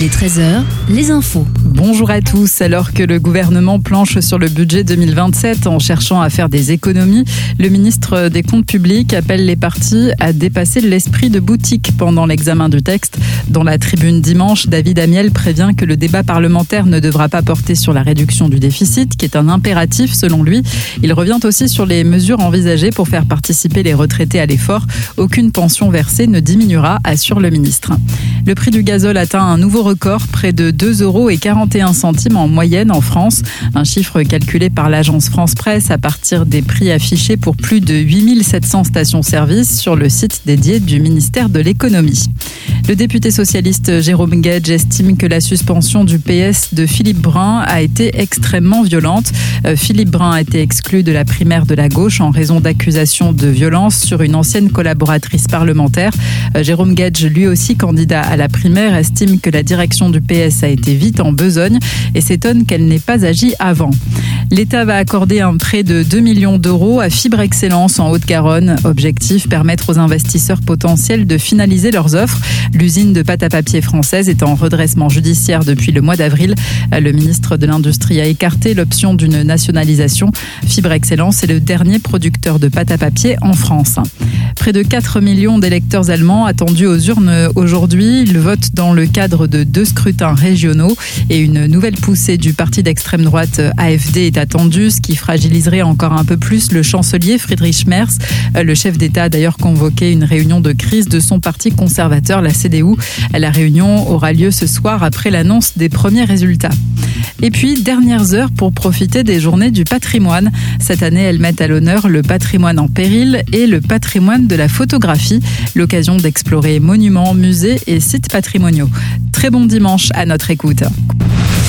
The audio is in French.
est 13h, les infos. Bonjour à tous. Alors que le gouvernement planche sur le budget 2027 en cherchant à faire des économies, le ministre des Comptes publics appelle les partis à dépasser l'esprit de boutique pendant l'examen du texte. Dans la tribune dimanche, David Amiel prévient que le débat parlementaire ne devra pas porter sur la réduction du déficit, qui est un impératif selon lui. Il revient aussi sur les mesures envisagées pour faire participer les retraités à l'effort. Aucune pension versée ne diminuera, assure le ministre. Le prix du gazole atteint un nouveau record, près de 2,41 € en moyenne en France. Un chiffre calculé par l'agence France Presse à partir des prix affichés pour plus de 8700 stations-service sur le site dédié du ministère de l'économie. Le député socialiste Jérôme Guedj estime que la suspension du PS de Philippe Brun a été extrêmement violente. Philippe Brun a été exclu de la primaire de la gauche en raison d'accusations de violence sur une ancienne collaboratrice parlementaire. Jérôme Guedj, lui aussi candidat à la primaire, estime que la direction du PS a été vite en besogne et s'étonne qu'elle n'ait pas agi avant. L'État va accorder un prêt de 2 millions d'euros à Fibre Excellence en Haute-Garonne. Objectif, permettre aux investisseurs potentiels de finaliser leurs offres. L'usine de pâte à papier française est en redressement judiciaire depuis le mois d'avril. Le ministre de l'Industrie a écarté l'option d'une nationalisation. Fibre Excellence est le dernier producteur de pâte à papier en France. Près de 4 millions d'électeurs allemands attendus aux urnes aujourd'hui. Ils votent dans le cadre de 2 scrutins régionaux et une nouvelle poussée du parti d'extrême droite AfD est attendue, ce qui fragiliserait encore un peu plus le chancelier Friedrich Merz. Le chef d'État a d'ailleurs convoqué une réunion de crise de son parti conservateur, la CDU. La réunion aura lieu ce soir après l'annonce des premiers résultats. Et puis, dernières heures pour profiter des journées du patrimoine. Cette année, elles mettent à l'honneur le patrimoine en péril et le patrimoine de la photographie. L'occasion d'explorer monuments, musées et sites patrimoniaux. Très bon dimanche à notre écoute.